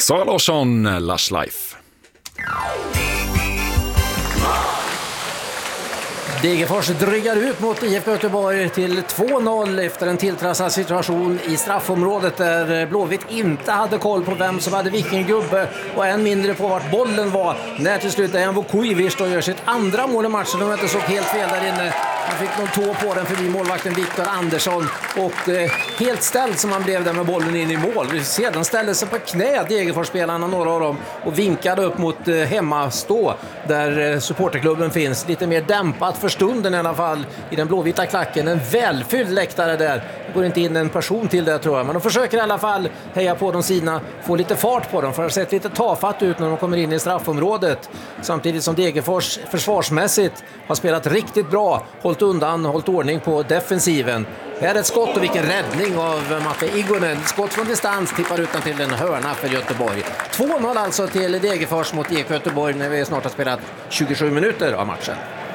Sara Larsson, Lush Life. Degerfors drygar ut mot IFK Göteborg till 2-0 efter en tilltrassad situation i straffområdet där Blåvitt inte hade koll på vem som hade vilken gubbe och än mindre på vart bollen var. När till slut Dejan Vukovic då gör sitt andra mål i matchen. De inte såg helt fel där inne. Han fick någon tå på den förbi målvakten Viktor Andersson och helt ställd som han blev där med bollen in i mål. Sedan ställde sig på knä Degerfors-spelarna, några av dem, och vinkade upp mot hemmastå där supporterklubben finns. Lite mer dämpat för stunden i alla fall i den blåvita klacken. En välfylld läktare där. Det går inte in en person till det tror jag. Men de försöker i alla fall heja på de sina, få lite fart på dem. För det har sett lite tafatt ut när de kommer in i straffområdet. Samtidigt som Degerfors försvarsmässigt har spelat riktigt bra. Hållit undan, hållit ordning på defensiven. Här är ett skott och vilken räddning av Matte Igonen. Skott från distans tippar utan till en hörna för Göteborg. 2-0 alltså till Degerfors mot IFK Göteborg när vi snart har spelat 27 minuter av matchen.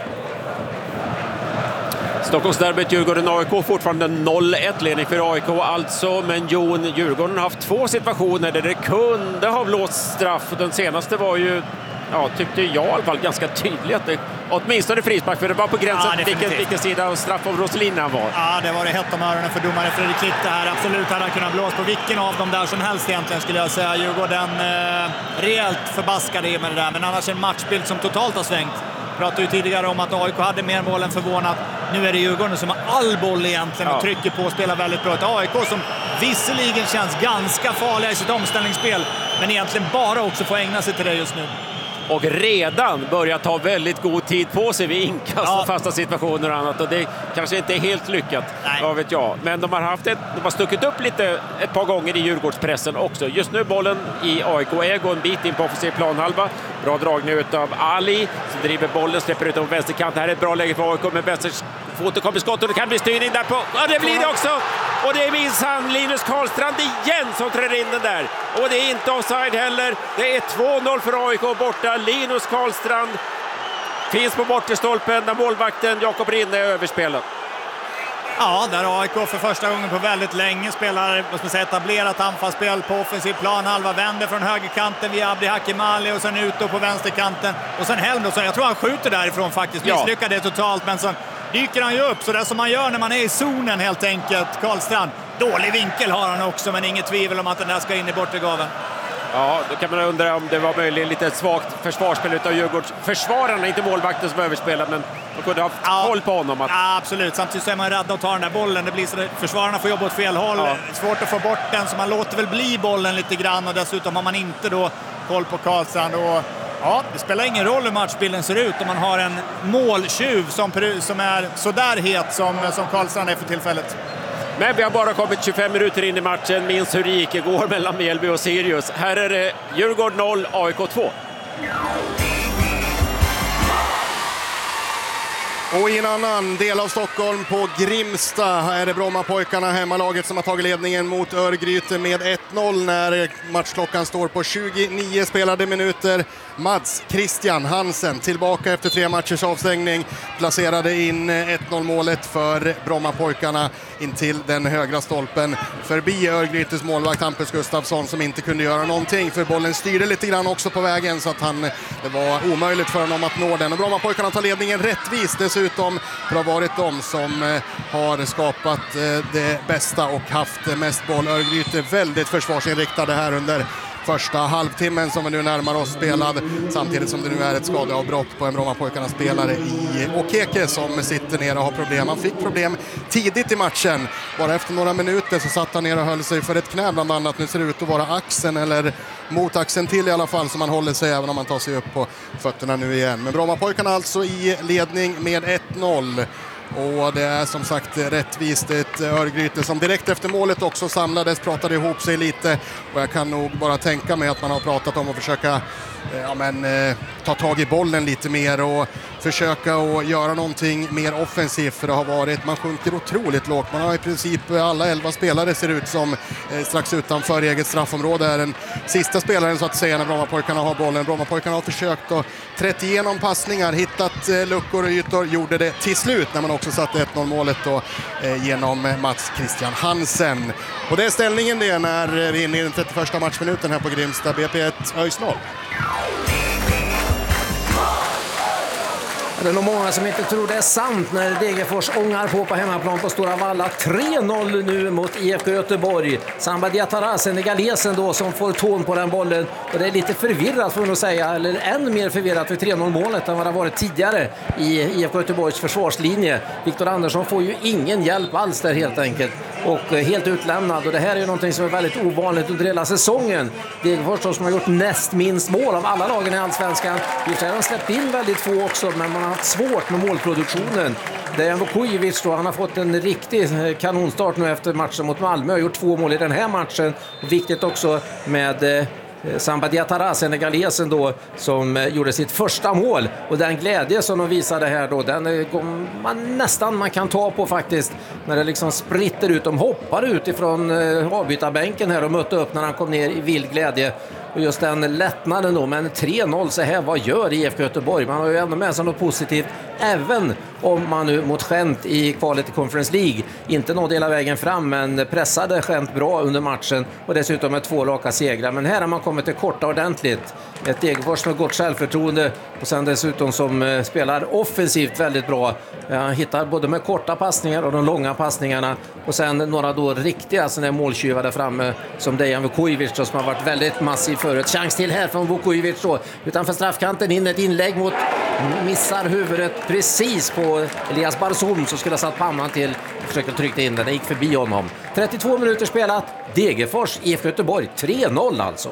Stockholmsderbyt Djurgården-AIK, fortfarande 0-1 ledning för AIK alltså, men Djurgården har haft två situationer där det kunde ha blåst straff. Den senaste var ju, tyckte jag i alla fall, ganska tydligt att det åtminstone frispark, för det var på gränsen vilken sida av straffområdeslinjen var. Ja, det var det hett om öronen för domare Fredrik Litte här. Absolut hade han kunnat blåsa på vilken av dem där som helst egentligen, skulle jag säga. Djurgården rejält förbaskade med det där, men annars en matchbild som totalt har svängt. Pratade ju tidigare om att AIK hade mer mål än förvånat. Nu är det Djurgården som har all boll egentligen och trycker på och spelar väldigt bra. Ett AIK som visserligen känns ganska farliga i sitt omställningsspel, men egentligen bara också får ägna sig till det just nu. Och redan börjar ta väldigt god tid på sig vid inkast och fasta situationer och annat. Och det kanske inte är helt lyckat, vad vet jag. Men de har stuckit upp lite ett par gånger i Djurgårdspressen också. Just nu bollen i AIK-ägo en bit in på offensiv planhalva. Bra dragning utav Ali som driver bollen, släpper ut om vänsterkant. Här är ett bra läge för AIK med vänsterfoten, kommer skott och det kan bli styrning där på. Ja, det blir det också! Och det är minsann Linus Karlstrand igen som träder in den där. Och det är inte offside heller. Det är 2-0 för AIK borta. Linus Karlstrand finns på bortestolpen där målvakten Jakob Rinne är överspelad. Ja, där AIK för första gången på väldigt länge spelar etablerat anfallsspel på offensiv planhalva, vänder från högerkanten via Abdi Hakimali och sen ut på vänsterkanten. Och sen Helmdolsson, jag tror han skjuter därifrån faktiskt, misslyckade totalt, men sen dyker han ju upp så där som man gör när man är i zonen helt enkelt. Karlstrand, dålig vinkel har han också, men inget tvivel om att den där ska in i bortregaven. Ja, då kan man undra om det var möjligen lite svagt försvarsspel utav Djurgårds försvararna, inte målvakten som överspelad, men de kunde ha koll på honom. Ja, absolut. Samtidigt så är man rädd att ta den där bollen. Det blir så försvararna får jobba åt fel håll. Ja. Svårt att få bort den, så man låter väl bli bollen lite grann, och dessutom har man inte då koll på Karlstrand. Och det spelar ingen roll hur matchbilden ser ut om man har en måltjuv som är så där het som Karlstrand är för tillfället. Men vi har bara kommit 25 minuter in i matchen. Minns hur det gick igår mellan Mjällby och Sirius. Här är det Djurgården 0, AIK 2. Och i en annan del av Stockholm, på Grimsta, är det Brommapojkarna, hemmalaget, som har tagit ledningen mot Örgryte med 1-0 när matchklockan står på 29 spelade minuter. Mads Christian Hansen tillbaka efter 3 matchers avstängning, placerade in 1-0-målet för Brommapojkarna in till den högra stolpen, förbi Örgrytes målvakt Hampus Gustafsson, som inte kunde göra någonting, för bollen styrde lite grann också på vägen, så att det var omöjligt för honom att nå den. Och Brommapojkarna tar ledningen rättvist dessutom, för det har varit de som har skapat det bästa och haft mest boll. Örgryte väldigt försvarsinriktade här under första halvtimmen som vi nu närmar oss spelad, samtidigt som det nu är ett skadeavbrott på en Brommapojkarna spelare i Okeke som sitter ner och har problem. Han fick problem tidigt i matchen, bara efter några minuter så satt han ner och höll sig för ett knä bland annat. Nu ser det ut att vara axeln, eller mot axeln till i alla fall, som han håller sig även om han tar sig upp på fötterna nu igen. Men Brommapojkarna alltså i ledning med 1-0. Och det är som sagt rättvist, ett Örgryte som direkt efter målet också samlades, pratade ihop sig lite, och jag kan nog bara tänka mig att man har pratat om att försöka ta tag i bollen lite mer och försöka att göra någonting mer offensivt, för det har varit, man sjunker otroligt lågt. Man har i princip alla 11 spelare ser ut som strax utanför eget straffområde är den sista spelaren så att säga när Brommapojkarna har bollen. Brommapojkarna har försökt att trätt igenom passningar, hittat luckor och ytor, gjorde det till slut när man också satte 1-0 målet då, genom Mats Christian Hansen. Och det är ställningen det när vi är inne i den 31:a matchminuten här på Grimsta. BP1 ÖIS 0. Det är nog många som inte tror det är sant när Degerfors ångar på hemmaplan på Stora Valla. 3-0 nu mot IFK Göteborg. Samba Diatara, senegalesen då, som får tån på den bollen. Och det är lite förvirrat får man nog säga, eller än mer förvirrat vid 3-0 målet än vad det har varit tidigare i IFK Göteborgs försvarslinje. Viktor Andersson får ju ingen hjälp alls där helt enkelt. Och helt utlämnad. Och det här är ju någonting som är väldigt ovanligt under hela säsongen. Degerfors som har gjort näst minst mål av alla lagen i Allsvenskan. De har släppt in väldigt få också, men man har haft svårt med målproduktionen. Dejan Vukojevic då, han har fått en riktig kanonstart nu efter matchen mot Malmö. Har gjort 2 mål i den här matchen. Viktigt också med Samba Diatara, senegalesen då, som gjorde sitt första mål. Och den glädje som de visade här då, den man kan ta på faktiskt. När det liksom spritter ut, de hoppar ut ifrån avbytarbänken här och mötte upp när han kom ner i vild glädje. Och just den lättnaden då, men 3-0 så här, vad gör IFK Göteborg? Man har ju ändå med sig något positivt, även om man nu mot Gent i kvalet i Conference League inte nådde hela vägen fram, men pressade Gent bra under matchen och dessutom med 2 raka segrar. Men här har man kommit till korta ordentligt. Ett Degerfors med gott självförtroende och sen dessutom som spelar offensivt väldigt bra. Han hittar både med korta passningar och de långa passningarna och sen några då riktiga sådana måltjuvar där framme som Dejan Vukojevic som har varit väldigt massiv förut. Chans till här från Vukojevic då, utanför straffkanten in ett inlägg mot, missar huvudet precis på Elias Barzoum som skulle ha satt pannan till och försökte trycka in den. Det gick förbi honom. 32 minuter spelat, Degerfors, IFK Göteborg, 3-0 alltså.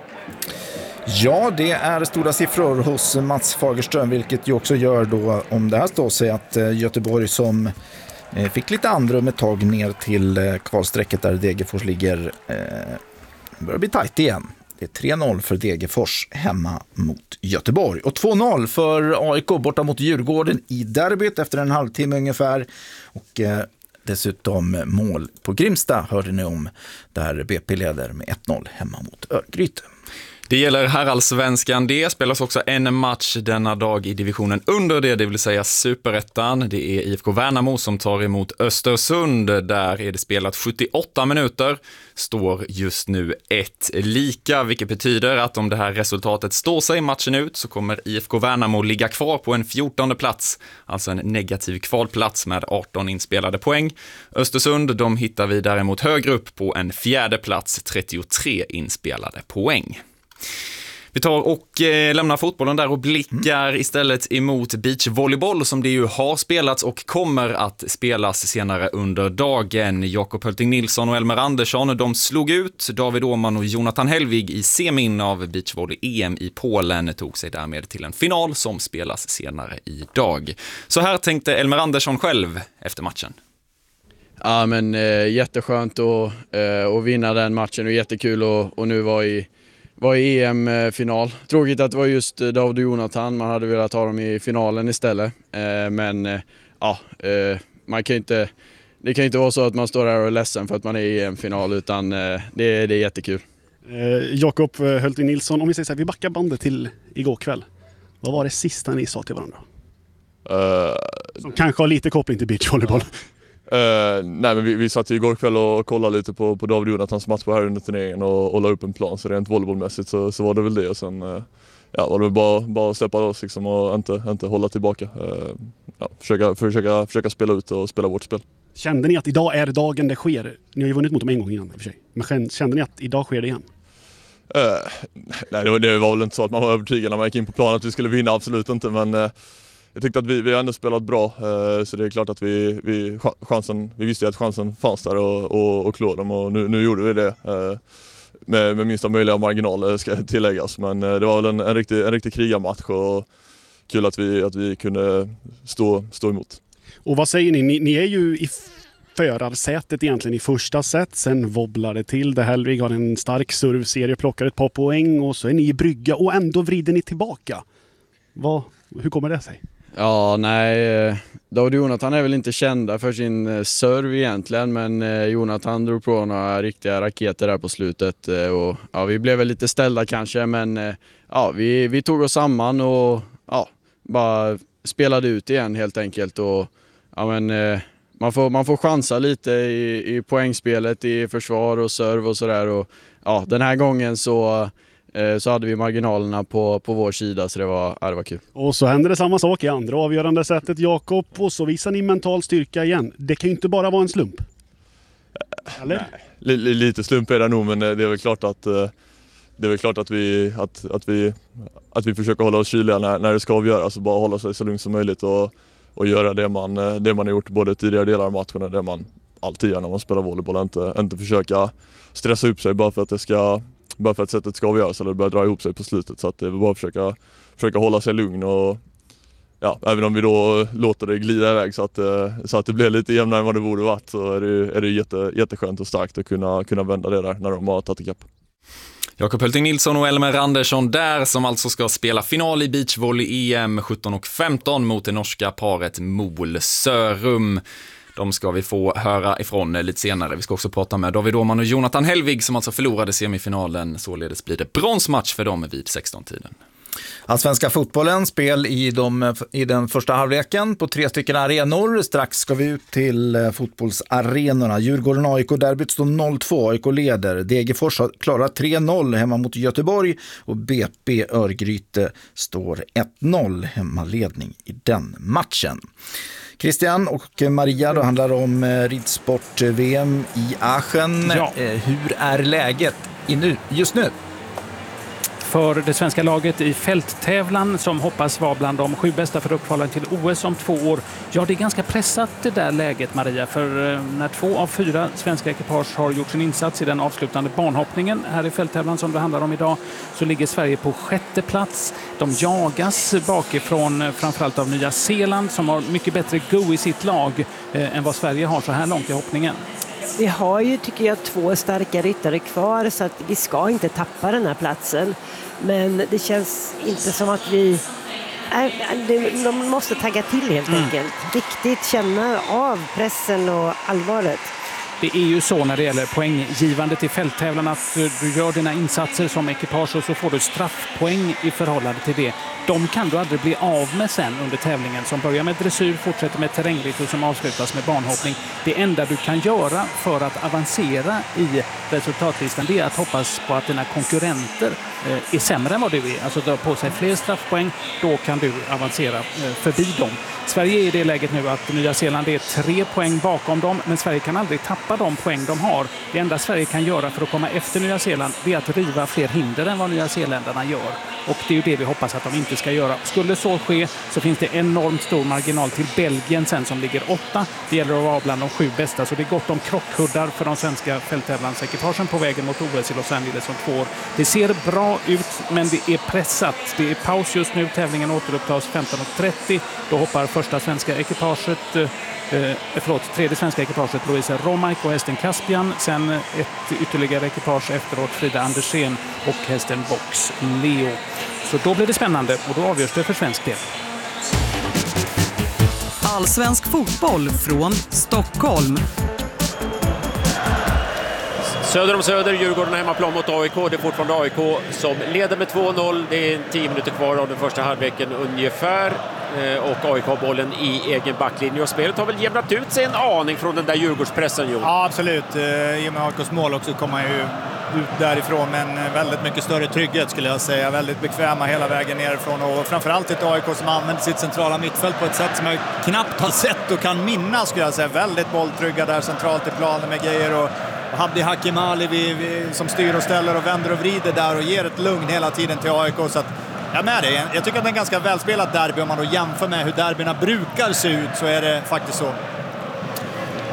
Ja, det är stora siffror hos Mats Fagerström, vilket ju också gör då, om det här står sig, att Göteborg som fick lite andrum ett tag ner till kvalsträcket där Degerfors ligger börjar bli tajt igen. Det är 3-0 för Degerfors hemma mot Göteborg. Och 2-0 för AIK borta mot Djurgården i derbyt efter en halvtimme ungefär. Och dessutom mål på Grimsta hörde ni om, där BP leder med 1-0 hemma mot Örgryte. Det gäller herrallsvenskan. Det spelas också en match denna dag i divisionen under det vill säga Superettan. Det är IFK Värnamo som tar emot Östersund. Där är det spelat 78 minuter. Står just nu 1-1, vilket betyder att om det här resultatet står sig matchen ut så kommer IFK Värnamo ligga kvar på en 14:e plats. Alltså en negativ kvalplats med 18 inspelade poäng. Östersund, de hittar vi däremot högre upp på en 4:e plats, 33 inspelade poäng. Vi tar och lämnar fotbollen där och blickar istället emot beachvolleyboll som det ju har spelats och kommer att spelas senare under dagen. Jakob Hölting Nilsson och Elmer Andersson, de slog ut David Åhman och Jonathan Helvig i semin av beachvolley-EM i Polen, tog sig därmed till en final som spelas senare idag. Så här tänkte Elmer Andersson själv efter matchen. Ja, men jätteskönt att vinna den matchen och jättekul och nu var i EM-final. Tråkigt att det var just David och Jonathan. Man hade velat ha dem i finalen istället. Men man kan inte, det kan inte vara så att man står där och är ledsen för att man är i EM-final, utan det är jättekul. Jakob Hölting Nilsson, om vi säger så här, vi backar bandet till igår kväll. Vad var det sista ni sa till varandra? Som kanske har lite koppling till beachvolleyboll. Nej, men vi satt igår kväll och kollade lite på David Jonathans match på här under turneringen och la upp en plan, så rent volleybollmässigt så var det väl det, och sen var det bara att släppa oss liksom, och inte hålla tillbaka, försöka spela ut och spela vårt spel. Kände ni att idag är dagen det sker? Ni har ju vunnit mot dem en gång innan i och för sig, men kände ni att idag sker det igen? Nej, det var väl inte så att man var övertygad när man gick in på planen att vi skulle vinna, absolut inte, men jag tyckte att vi har ändå spelat bra, så det är klart att vi visste att chansen fanns där och klå dem, och nu gjorde vi det med minsta möjliga marginal, ska tilläggas, men det var väl en riktig krigarmatch och kul att vi kunde stå emot. Och vad säger ni? Ni är ju förarsätet egentligen i första set. Sen wobblar det till. Hellvig har en stark servserie, plockar ett par poäng och så är ni i brygga och ändå vrider ni tillbaka. Hur kommer det sig? Ja, nej. David och Jonathan är väl inte kända för sin serve egentligen, men Jonathan drog på några riktiga raketer där på slutet. Och, ja, vi blev väl lite ställda kanske, men ja, vi tog oss samman och ja, bara spelade ut igen helt enkelt. Och, ja, men, man får chansa lite i poängspelet, i försvar och serve och sådär. Och ja, den här gången så hade vi marginalerna på vår sida, så det var kul. Och så händer det samma sak i andra avgörande sättet, Jakob, och så visar ni mental styrka igen. Det kan ju inte bara vara en slump. Eller? Nej, lite slump är det nog, men det är väl klart att vi försöker hålla oss kyliga när det ska avgöras och bara hålla sig så lugnt som möjligt och göra det man har gjort både tidigare delar av matchen och det man alltid gör när man spelar volleyboll. Inte försöka stressa upp sig bara för att sättet ska avgöras eller börja dra ihop sig på slutet. Så att det är bara att försöka hålla sig lugn och ja, även om vi då låter det glida iväg så att det blir lite jämnare än vad det borde varit, så är det jätteskönt och starkt att kunna vända det där när de har tagit ikapp. Jakob Hölting Nilsson och Elmer Andersson där, som alltså ska spela final i beachvolley-EM 17-15 mot det norska paret Mol Sørum. De ska vi få höra ifrån lite senare. Vi ska också prata med David Åhman och Jonathan Hellvig som alltså förlorade semifinalen. Således blir det bronsmatch för dem vid 16-tiden. Allsvenska fotbollen, spel i den första halvleken på 3 stycken arenor. Strax ska vi ut till fotbollsarenorna. Djurgården AIK-derbyt står 0-2. AIK leder. Degerfors har klarat 3-0 hemma mot Göteborg. Och BP Örgryte står 1-0 hemmaledning i den matchen. Christian och Maria, då handlar om ridsport-VM i Aachen. Ja. Hur är läget just nu? För det svenska laget i fälttävlan som hoppas vara bland de 7 bästa för uppkvalen till OS om 2 år. Ja, det är ganska pressat det där läget, Maria, för när 2 av 4 svenska ekipage har gjort sin insats i den avslutande banhoppningen här i fälttävlan som det handlar om idag, så ligger Sverige på 6:e plats. De jagas bakifrån framförallt av Nya Zeeland som har mycket bättre go i sitt lag än vad Sverige har så här långt i hoppningen. Vi har ju, tycker jag, 2 starka ryttare kvar, så att vi ska inte tappa den här platsen. Men det känns inte som att de måste tagga till helt enkelt. Riktigt känna av pressen och allvaret. Det är ju så när det gäller poänggivandet i fälttävlan att du gör dina insatser som ekipage och så får du straffpoäng i förhållande till det. De kan du aldrig bli av med sen under tävlingen, som börjar med dressyr, fortsätter med terrängritt och som avslutas med banhoppning. Det enda du kan göra för att avancera i resultatlistan, det är att hoppas på att dina konkurrenter är sämre än vad du är. Alltså dra på sig fler straffpoäng, då kan du avancera förbi dem. Sverige är i det läget nu att Nya Zeeland är 3 poäng bakom dem, men Sverige kan aldrig tappa de poäng de har. Det enda Sverige kan göra för att komma efter Nya Zeeland är att riva fler hinder än vad Nya Zeeländarna gör. Och det är ju det vi hoppas att de inte ska göra. Skulle så ske så finns det enormt stor marginal till Belgien sen som ligger 8. Det gäller att vara bland de 7 bästa, så det är gott om krockhuddar för de svenska fälttävlansekipagen på vägen mot OS i Los Angeles om 2 år. Det ser bra ut, men det är pressat. Det är paus just nu. Tävlingen återupptas 15:30. Då hoppar tredje svenska ekipaget Louise Romaik och hästen Caspian. Sen ett ytterligare ekipage efteråt, Frida Andersén och hästen Box Leo. Så då blir det spännande och då avgörs det för svensk del. Allsvensk fotboll från Stockholm. Söder om Söder, Djurgården hemmaplan mot AIK. Det är fortfarande AIK som leder med 2-0. Det är 10 minuter kvar av den första halvleken ungefär. Och AIK har bollen i egen backlinje. Och spelet har väl jämnat ut sig en aning från den där Djurgårdspressen, Jon? Ja, absolut. I och med AIKs mål också kommer ju ut därifrån, men väldigt mycket större trygghet skulle jag säga. Väldigt bekväma hela vägen nerifrån, och framförallt ett AIK som använder sitt centrala mittfält på ett sätt som jag knappt har sett och kan minnas, skulle jag säga. Väldigt bolltrygga där centralt i planen med Geijer och Abdi Hakim Ali som styr och ställer och vänder och vrider där och ger ett lugn hela tiden till AIK. Så att jag med det. Jag tycker att det är en ganska välspelat derby. Om man då jämför med hur derbyna brukar se ut, så är det faktiskt så.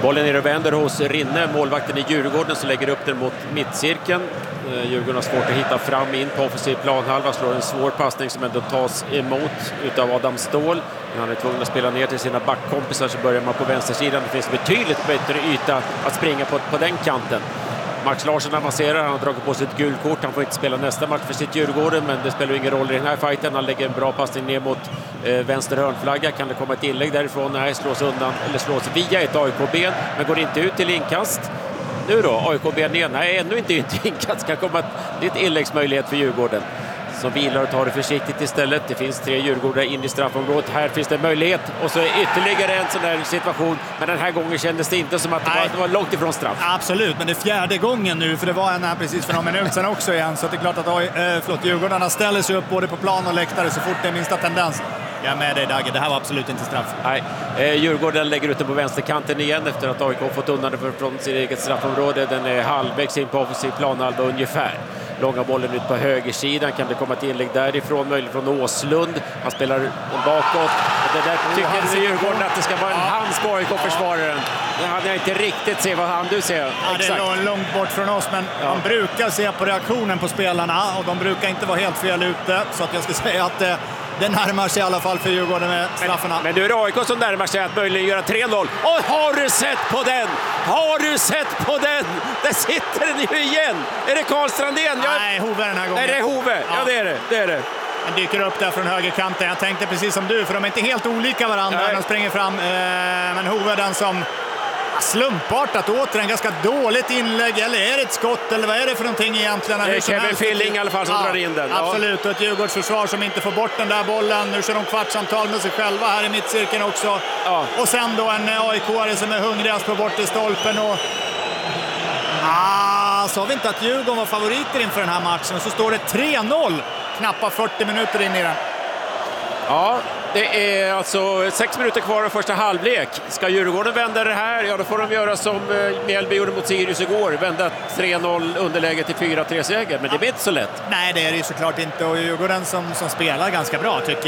Bollen är och vänder hos Rinne, målvakten i Djurgården, som lägger upp den mot mittcirkeln. Djurgården har svårt att hitta fram in på offensiv planhalva, slår en svår passning som ändå tas emot utav Adam Ståhl. Han är tvungen att spela ner till sina backkompisar, så börjar man på vänstersidan. Det finns betydligt bättre yta att springa på den kanten. Max Larsson avancerar, han har dragit på sig ett gult kort. Han får inte spela nästa match för sitt Djurgården, men det spelar ingen roll i den här fighten. Han lägger en bra passning ner mot vänster hörnflagga. Kan det komma ett inlägg därifrån? Nej, slås undan, eller slås via ett AIK-ben, men går inte ut till inkast. Nu då, AIK-ben igen. Nej, ännu inte ut till inkast. Kan komma ett inläggsmöjlighet för Djurgården, som vilar och tar det försiktigt istället. Det finns 3 Djurgårdare in i straffområdet. Här finns det möjlighet, och så ytterligare en sån där situation. Men den här gången kändes det inte som att det var långt ifrån straff. Absolut, men det är 4:e gången nu, för det var en här precis för någon minut sedan också igen. Så det är klart att Djurgårdarna ställer sig upp både på plan och läktare så fort det är minsta tendens. Jag är med dig, Dagge. Det här var absolut inte straff. Nej, Djurgården lägger ut den på vänsterkanten igen efter att AIK fått undan det från sitt eget straffområde. Den är halvvägs in på offensiv planhalva ungefär. Långa bollen ut på högersidan. Kan det komma ett inlägg därifrån, möjligt från Åslund. Han spelar bakåt. Det där tycker Djurgården att det ska vara en hands på AIK-försvararen. Det hade jag inte riktigt se vad du ser. Ja, det är långt bort från oss, men man brukar se på reaktionen på spelarna, och de brukar inte vara helt fel ute. Så att jag ska säga att det närmar sig i alla fall för Djurgården med straffarna. Men nu är det AIK som närmar sig att möjligen göra 3-0. Och har du sett på den? Har du sett på den? Där sitter den ju igen. Är det Karlstrandén? Nej, Hove den här gången. Nej, det är Hove. Ja, det är det. Den dyker upp där från högerkanten. Jag tänkte precis som du, för de är inte helt olika varandra när de springer fram. Men Hove den som slumpartat återigen, ganska dåligt inlägg, eller är det ett skott, eller vad är det för någonting egentligen? Det är Kevin Filling i alla fall som drar in den. Absolut, och ett Djurgårdsförsvar som inte får bort den där bollen. Nu kör de kvartsamtal med sig själva här i mittcirkeln också. Och sen då en AIK-are som är hungrigast på bort i stolpen. Och sa vi inte att Djurgården var favoriter inför den här matchen, och så står det 3-0 knappa 40 minuter in i den. Ja, det är alltså 6 minuter kvar av första halvlek. Ska Djurgården vända det här, ja då får de göra som Mjällby gjorde mot Sirius igår. Vända 3-0 underläge till 4-3-seger, men det blir inte så lätt. Nej, det är det ju såklart inte, och Djurgården som spelar ganska bra tycker